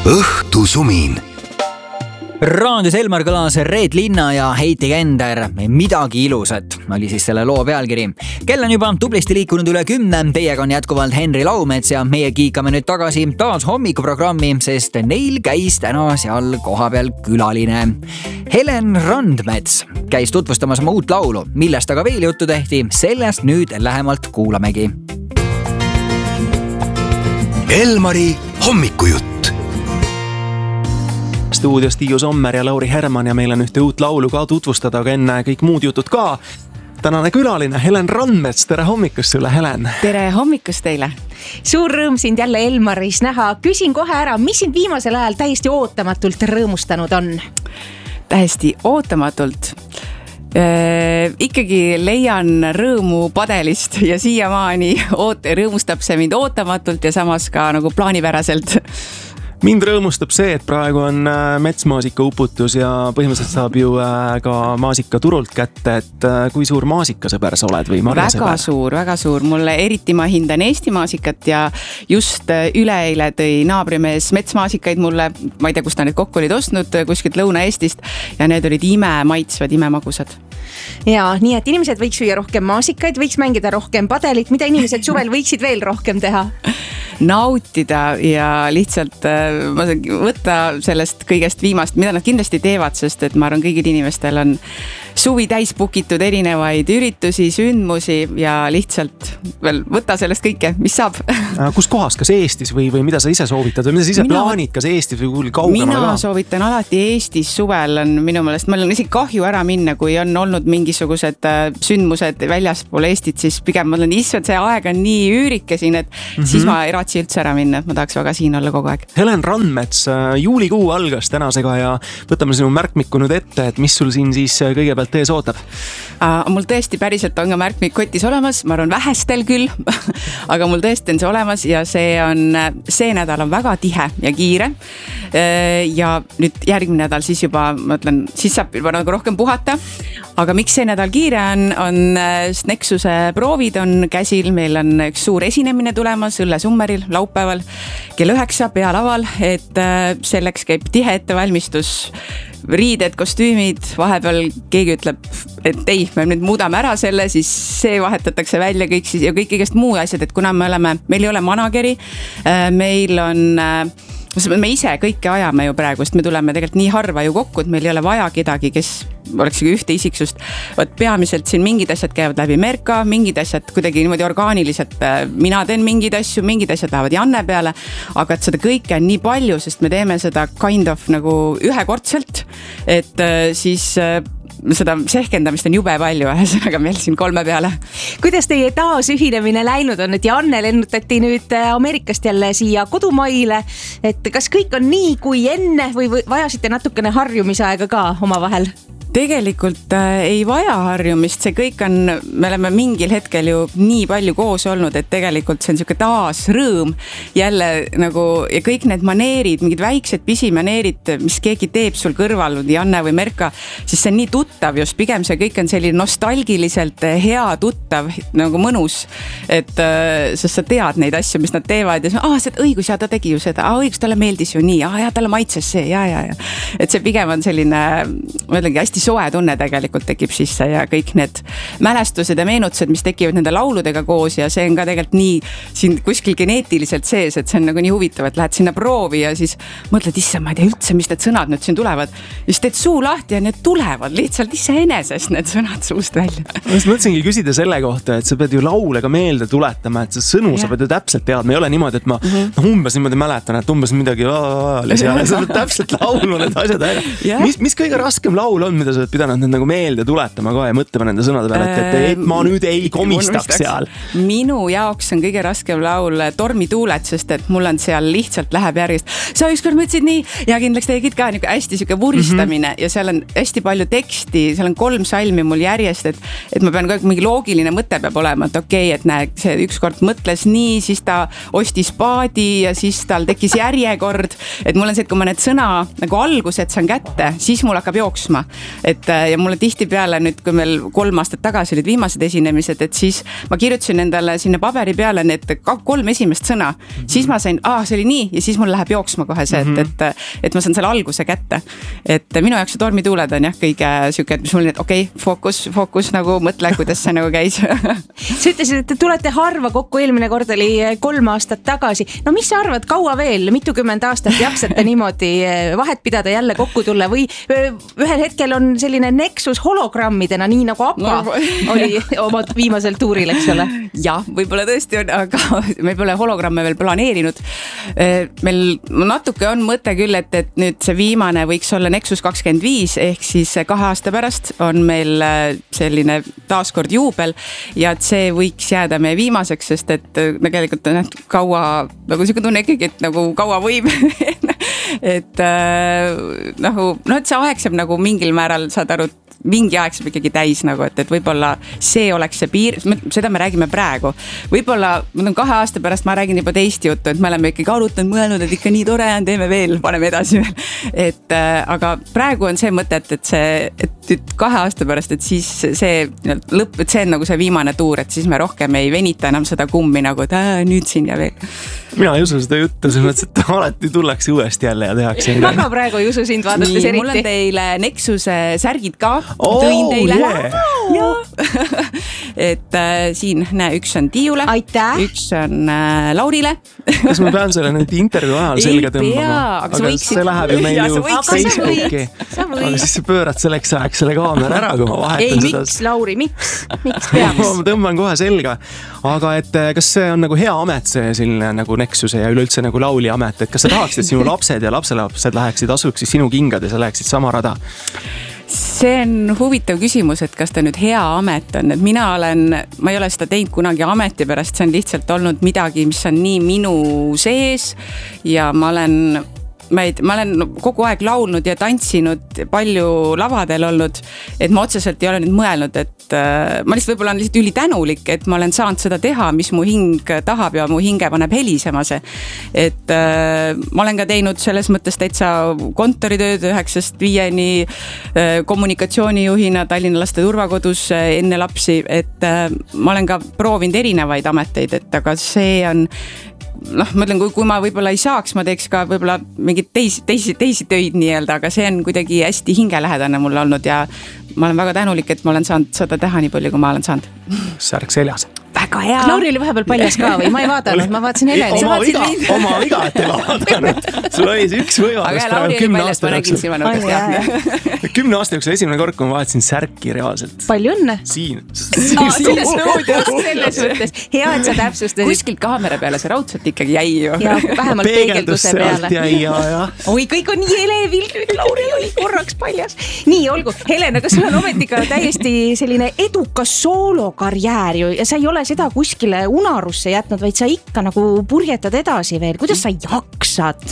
Õhtusumin. Raadios Elmar kõlas Reet Linna ja Heiti Kender. Midagi ilusat oli siis selle loo pealkiri. Kell on juba tublisti liikunud üle 10. Teiega on jätkuvalt Henri Laumets ja meie kiikame nüüd tagasi taas hommikuprogrammi, sest neil käis täna seal kohapeal külaline. Helen Randmets käis tutvustamas oma uut laulu, millest aga veel juttu tehti. Sellest nüüd lähemalt kuulamegi. Elmari hommikujutt. Stuudios Tiiu Sommer ja Lauri Herman ja meil on ühte uut laulu ka tutvustada, aga enne kõik muud jutud ka. Tänane külaline Helen Randmets, tere hommikust sulle, Helen! Tere hommikust teile! Suur rõõm sind jälle Elmaris näha. Küsin kohe ära, mis sind viimasel ajal täiesti ootamatult rõõmustanud on? Täiesti ootamatult? Ikkagi leian rõõmu padelist ja siiamaani rõõmustab see mind ootamatult ja samas ka nagu plaanipäraselt. Mind rõõmustab see, et praegu on metsmaasika uputus ja põhimõtteliselt saab ju ka maasika turult kätte, et kui suur maasikasõber sa oled või marjasõber? Väga suur. Mulle eriti ma hindan Eesti maasikat ja just üleeile tõi naabrimees metsmaasikaid mulle, ma ei tea, kust ta need kokku olid ostnud, kuskilt Lõuna-Eestist ja need olid imemaitsvad, imemagusad. Ja, nii et inimesed võiks süüa rohkem maasikaid, võiks mängida rohkem padelit, mida inimesed suvel võiksid veel rohkem teha? Nautida ja lihtsalt võtta sellest kõigest viimast, mida nad kindlasti teevad, sest et ma arvan, kõigil inimestel on suvi täis pukitud erinevaid üritusi, sündmusi ja lihtsalt veel võtta sellest kõike, mis saab. Kus kohas, kas Eestis või mida sa ise soovitad või mida sa ise plaanid, kas Eestis või kaugemale ka? Mina soovitan alati Eestis suvel on minu meelest, meil on isegi kahju ära minna, kui on olnud mingisugused sündmused väljaspool Eestit, siis pigem ma olen issand, see aeg on nii üürike siin, et siis ma ei raatsi üldse ära minna, et ma tahaks väga siin olla kogu aeg. Helen Randmets, juulikuu algas tänasega ja võtame sinu märkmiku nüüd ette, et mis sul siin siis kõigepealt tees ootab? Mul tõesti päriselt on ka märkmik kotis olemas, ma arvan vähestel küll, aga mul tõesti on see olemas ja see nädal on väga tihe ja kiire. Ja nüüd järgmine nädal siis juba, ma ütlen, siis saab juba nagu rohkem puhata. Aga miks see nädal kiire on Nexuse proovid on käsil, meil on üks suur esinemine tulemas Õlle Summeril laupäeval kell 9 pealaval, et selleks käib tihe ettevalmistus, riided, kostüümid, vahepeal keegi ütleb, et ei, me nüüd muudame ära selle, siis see vahetatakse välja kõik siis ja kõik igast muu asjad, et kuna meil ei ole manageri, meil on me ise kõike ajame ju praegu, sest me tuleme tegelikult nii harva ju kokku, et meil ei ole vaja kedagi, kes oleks ühte isiksust. Peamiselt siin mingid asjad käivad läbi Merka, mingid asjad kuidagi niimoodi orgaaniliselt. Mina teen mingid asjad lähevad Janne peale, aga et seda kõike on nii palju, sest me teeme seda kind of nagu ühekordselt, et siis seda sehkendamist on jube palju, ühesõnaga meil siin 3 peale. Kuidas teie taasühinemine läinud on, et Janne lennutati nüüd Ameerikast jälle siia kodumaile, et kas kõik on nii kui enne või vajasite natukene harjumisaega ka oma vahel? Tegelikult ei vaja harjumist, see kõik on, me oleme mingil hetkel ju nii palju koos olnud, et tegelikult see on siuke taas rõõm jälle nagu ja kõik need maneerid, mingid väiksed pisimaneerid, mis keegi teeb sul kõrval, Janne või Merka, siis see on nii tuttav just, pigem see kõik on selline nostalgiliselt hea, tuttav, nagu mõnus, et sest sa tead neid asju, mis nad teevad ja see õigus, ja ta tegi ju seda, õigus, talle meeldis ju nii, ja talle maitses see, ja. Et see pigem on selline, ma ütlengi, hästi soe tunne tegelikult tekib sisse ja kõik need mälestused ja meenutused, mis tekivad nende lauludega koos ja see on ka tegelikult nii siin kuskil geneetiliselt sees, et see on nagu nii huvitav, et lähed sinna proovi ja siis mõtled, issand, ma ei tea üldse, mis need sõnad nüüd siin tulevad. Ja siis teed suu lahti ja need tulevad lihtsalt iseenesest need sõnad suust välja. Ma mõtlesingi küsida selle kohta, et sa pead ju laule ka meelde tuletama, et see sõnu sa pead ju täpselt teadma. Ei ole niimoodi, et ma umbes niimoodi mäletan, et umbes midagi sa pead täpselt laulma need asjad ära. Mis kõige raskem laul on, mida sa oled pidanud need nagu meelde tuletama ka ja mõtlema nende sõnade peale, et ma nüüd ei komistaks seal. Minu jaoks on kõige raskem laul Tormituuled, sest et mul on seal lihtsalt läheb järgist. Sa ükskord mõtlesid nii ja kindlaks tegid ka hästi siuke vuristamine ja seal on hästi palju teksti, seal on 3 salmi mul järjest, et ma pean kõik mingi loogiline mõte peab olema, et okei, et näe, see ükskord mõtles nii, siis ta ostis paadi ja siis tal tekkis järjekord, et mul on see, et kui ma need sõna nagu algused saan kätte, siis mul hakkab jooksma. et ja mulle tihtipeale nüüd, kui meil 3 aastat tagasi olid viimased esinemised, et siis ma kirjutasin endale sinna paberi peale need 3 esimest sõna, siis ma sain, see oli nii ja siis mul läheb jooksma kohe see, et ma saan selle alguse kätte. Et minu jaoks tormituuled on jah kõige siuke, et mis mul okei, fookus nagu mõtle, kuidas see nagu käis. Sa ütlesid, et te tulete harva kokku, eelmine kord oli 3 aastat tagasi. No mis sa arvad, kaua veel, mitukümmend aastat jaksate niimoodi vahet pidada, jälle kokku tulla või ühel hetkel on selline Nexus hologrammidena, nii nagu Appa oli oma viimasel tuuril, eks ole? Jah, võib-olla tõesti on, aga me pole hologramme veel planeerinud. Meil natuke on mõte küll, et nüüd see viimane võiks olla Nexus 25 ehk siis 2 aasta pärast on meil selline taaskord juubel ja et see võiks jääda meie viimaseks, sest et tegelikult on kaua, nagu siuke tunne ikkagi, et nagu kaua võib et et see aeg saab nagu mingil määral, saad aru, mingi aeg saab ikkagi täis nagu, et võib-olla see oleks see piir, seda me räägime praegu. Võib-olla 2 aasta pärast ma räägin juba teist juttu, et me oleme ikkagi arutanud, mõelnud, et ikka nii tore on, teeme veel, paneme edasi veel. Et aga praegu on see mõte, et 2 aasta pärast, et siis see lõpp, et see on nagu see viimane tuur, et siis me rohkem ei venita enam seda kummi nagu, et nüüd siin ja veel. Mina ei usu seda juttu, selles mõttes, et alati tullakse uuesti jälle ja tehakse. Ma praegu ei usu sind vaadates eriti. Mul on teile Nexuse särgid ka. Tõin teile. Et siin näe, üks on Tiiule. Aitäh. Üks on Laurile. Kas ma pean selle nüüd intervjuu ajal selga tõmbama? Aga see läheb ju meil ju Facebooki. Aga siis sa pöörad selleks ajaks selle kaamera ära, kui ma vahetan seda. Miks, Lauri, miks peaks? Ma tõmban kohe selga. Aga et kas see on nagu hea amet, see selline nagu Nexuse ja üleüldse nagu lauli amet, et kas sa tahaksid, et sinu lapsed ja lapselapsed läheksid, asuksid sinu kingad ja sa läheksid sama rada? See on huvitav küsimus, et kas ta nüüd hea amet on, et ma ei ole seda teinud kunagi ameti pärast, see on lihtsalt olnud midagi, mis on nii minu sees ja ma olen kogu aeg laulnud ja tantsinud, palju lavadel olnud, et ma otseselt ei ole nüüd mõelnud, et ma lihtsalt võib-olla on lihtsalt ülitänulik, et ma olen saanud seda teha, mis mu hing tahab ja mu hinge paneb helisema see. Et ma olen ka teinud selles mõttes täitsa kontoritööd 9-5 kommunikatsioonijuhina Tallinna laste turvakodus enne lapsi, et ma olen ka proovinud erinevaid ameteid, et aga see on ma ütlen, kui ma võib-olla ei saaks, ma teeks ka võib-olla mingid teisi töid nii-öelda, aga see on kuidagi hästi hingelähedane mul olnud ja ma olen väga tänulik, et ma olen saanud seda teha nii palju, kui ma olen saanud. Särk seljas. Väga hea. Lauri oli vahepeal paljas ka või? Ma ei vaadanud, ma vaatasin Heleni. Oma viga, et ei vaadanud. Sul oli see üks võimalus praegu 10 aasta jooksul. 10 aasta jooksul esimene kord, kui ma vaatasin Särki reaalselt. Palju õnne. Siin. Selles mõttes. Hea, et sa täpsustasid. Kuskilt kaamera peale see raudselt ikkagi jäi ju. Ja vähemalt peegelduse peale. Oi, kõik on nii elevil, nüüd Lauri oli korraks paljas. Nii, olgu. Helen, aga sul on ometiga täiesti selline edukas soolokarjäär ju ja sa ei ole seda kuskile unarusse jätnud, vaid sa ikka nagu purjetad edasi veel. Kuidas sa jaksad?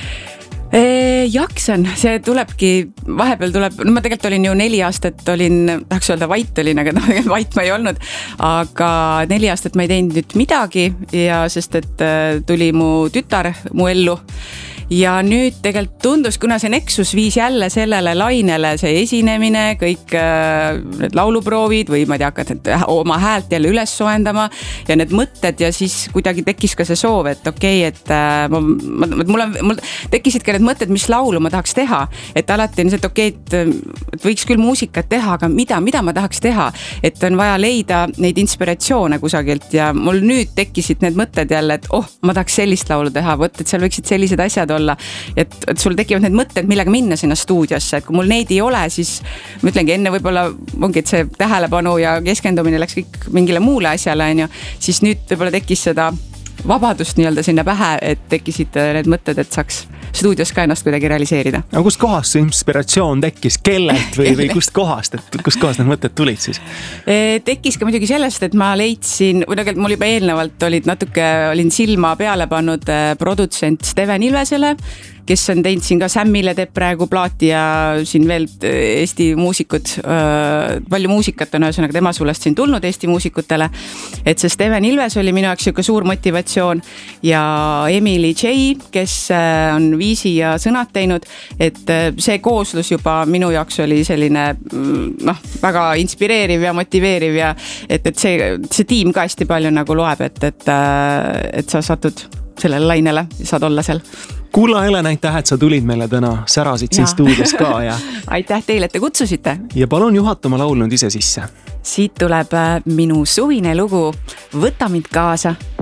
Jaksan, see tulebki, vahepeal tuleb, ma tegelikult olin ju 4 aastat, tahaks öelda vait olin, aga vait ma ei olnud, aga 4 aastat ma ei teinud nüüd midagi ja sest, et tuli mu tütar mu ellu. Ja nüüd tegelikult tundus, kuna see Nexus viis jälle sellele lainele, see esinemine, kõik need lauluproovid või ma ei tea, hakanud oma häält jälle üles soendama ja need mõtted ja siis kuidagi tekkis ka see soov, et et mul tekkisid ka need mõtted, mis laulu ma tahaks teha, et alati on see, et et võiks küll muusikat teha, aga mida ma tahaks teha, et on vaja leida neid inspiratsioone kusagilt ja mul nüüd tekkisid need mõtted jälle, et ma tahaks sellist laulu teha, et seal võiksid sellised asjad olla, et sul tekivad need mõtted, millega minna sinna stuudiosse, et kui mul neid ei ole, siis ma ütlengi enne võib-olla ongi, et see tähelepanu ja keskendumine läks kõik mingile muule asjale, siis nüüd võib-olla tekkis seda vabadust nii-öelda sinna pähe, et tekkisid need mõtted, et saaks stuudios ka ennast kuidagi realiseerida. Aga kust kohast see inspiratsioon tekkis? Kellelt või kust kohast need mõtted tulid siis? Tekkis ka muidugi sellest, et ma leidsin, või tegelikult mul juba eelnevalt olin silma peale pannud produtsent Steven Ilvesele, kes on teinud siin ka Sammile teeb praegu plaati ja siin veel Eesti muusikud, palju muusikat on ühesõnaga tema suulest siin tulnud Eesti muusikutele. Et see Steven Ilves oli minu jaoks siuke suur motivatsioon ja Emily J, kes on viisi ja sõnad teinud, et see kooslus juba minu jaoks oli selline väga inspireeriv ja motiveeriv ja et see tiim ka hästi palju nagu loeb, et sa satud sellele lainele ja saad olla seal. Kulla Helen, aitäh, et sa tulid meile täna, särasid siin stuudios ka ja aitäh teile, et te kutsusite. Ja palun juhatama laul nüüd ise sisse. Siit tuleb minu suvine lugu Võta mind kaasa